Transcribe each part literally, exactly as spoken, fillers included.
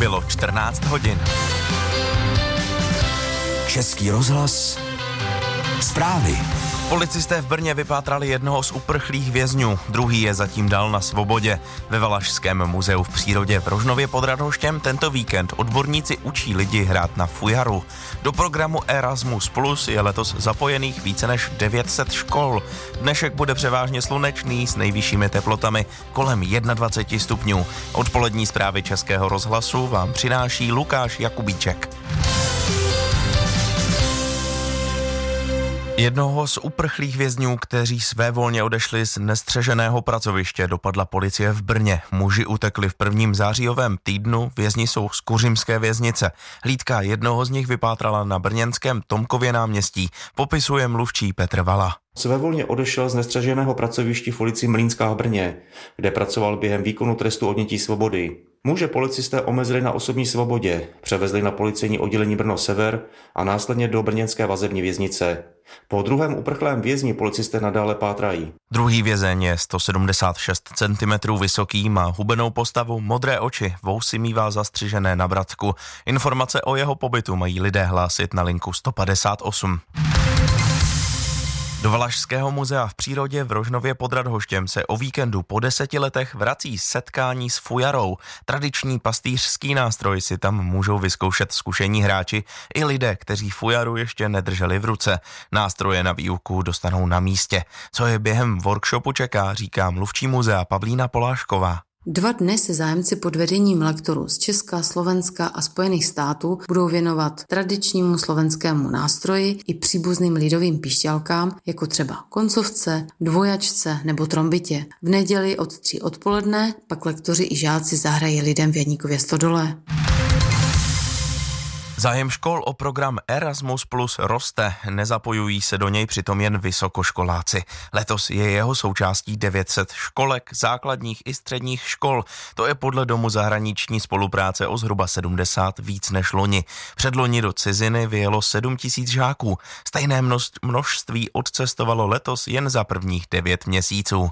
Bylo čtrnáct hodin. Český rozhlas. Zprávy. Policisté v Brně vypátrali jednoho z uprchlých vězňů, druhý je zatím dál na svobodě. Ve Valašském muzeu v přírodě v Rožnově pod Radhoštěm tento víkend odborníci učí lidi hrát na fujaru. Do programu Erasmus Plus je letos zapojených více než devět set škol. Dnešek bude převážně slunečný s nejvyššími teplotami kolem dvacet jedna stupňů. Odpolední zprávy Českého rozhlasu vám přináší Lukáš Jakubíček. Jednoho z uprchlých vězňů, kteří svévolně odešli z nestřeženého pracoviště, dopadla policie v Brně. Muži utekli v prvním zářijovém týdnu, vězni jsou z kuřimské věznice. Hlídka jednoho z nich vypátrala na brněnském Tomkově náměstí, popisuje mluvčí Petr Vala. Svévolně odešel z nestřeženého pracoviště v ulici Mlýnská v Brně, kde pracoval během výkonu trestu odnětí svobody. Muže policisté omezili na osobní svobodě, převezli na policejní oddělení Brno Sever a následně do brněnské vazební věznice. Po druhém uprchlém vězni policisté nadále pátrají. Druhý vězeň je sto sedmdesát šest centimetrů vysoký, má hubenou postavu, modré oči, vousy mívá zastřižené na bratku. Informace o jeho pobytu mají lidé hlásit na linku sto padesát osm. Do Valašského muzea v přírodě v Rožnově pod Radhoštěm se o víkendu po deseti letech vrací setkání s fujarou. Tradiční pastýřský nástroj si tam můžou vyzkoušet zkušení hráči i lidé, kteří fujaru ještě nedrželi v ruce. Nástroje na výuku dostanou na místě. Co je během workshopu čeká, říká mluvčí muzea Pavlína Polášková. Dva dny se zájemci pod vedením lektorů z Česka, Slovenska a Spojených států budou věnovat tradičnímu slovenskému nástroji i příbuzným lidovým píšťalkám, jako třeba koncovce, dvojačce nebo trombitě. V neděli od tří odpoledne pak lektoři i žáci zahrají lidem v Janíkově stodole. Zájem škol o program Erasmus Plus roste, nezapojují se do něj přitom jen vysokoškoláci. Letos je jeho součástí devět set školek, základních i středních škol. To je podle Domu zahraniční spolupráce o zhruba sedmdesát víc než loni. Předloni do ciziny vyjelo sedm tisíc žáků. Stejné množství odcestovalo letos jen za prvních devět měsíců.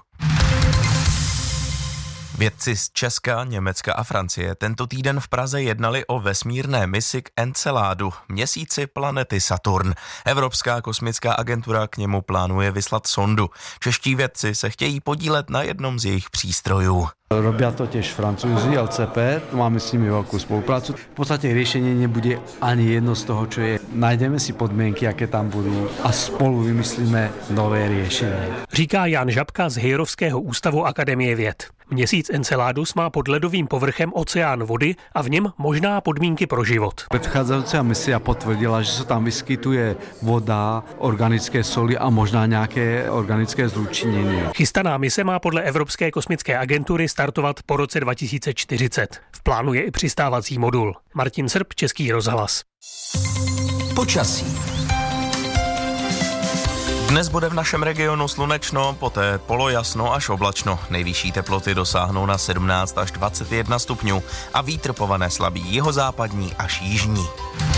Vědci z Česka, Německa a Francie tento týden v Praze jednali o vesmírné misi k Enceládu, měsíci planety Saturn. Evropská kosmická agentura k němu plánuje vyslat sondu. Čeští vědci se chtějí podílet na jednom z jejich přístrojů. Robia to tiež Francúzi, el cé pé, máme s nimi veľkú spoluprácu. V podstate riešenie nebude ani jedno z toho, čo je. Najdeme si podmienky, aké tam budú a spolu vymyslíme nové riešenie. Říká Jan Žabka z Hejrovského ústavu Akademie věd. Měsíc Enceladus má pod ledovým povrchem oceán vody a v něm možná podmínky pro život. Predchádzajúca misia potvrdila, že sa tam vyskytuje voda, organické soli a možná nějaké organické zlúčinenie. Chystaná mise má podle Evropské kosmické agentury startovat po roce dva tisíce čtyřicet. V plánu je i přistávací modul. Martin Srb, Český rozhlas. Počasí. Dnes bude v našem regionu slunečno, poté polojasno až oblačno. Nejvyšší teploty dosáhnou na sedmnáct až dvacet jedna stupňů a vítr povane slabý jihozápadní až jižní.